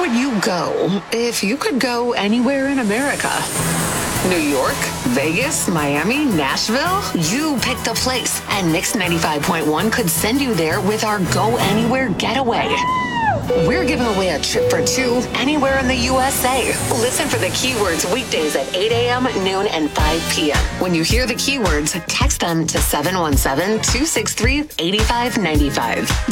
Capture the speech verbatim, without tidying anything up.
would you go if you could go anywhere in America? New York, Vegas, Miami, Nashville? You pick the place, and Mix ninety-five point one could send you there with our Go Anywhere Getaway. We're giving away a trip for two anywhere in the U S A. Listen for the keywords weekdays at eight a.m., noon, and five p.m. When you hear the keywords, text them to seven one seven, two six three, eight five nine five.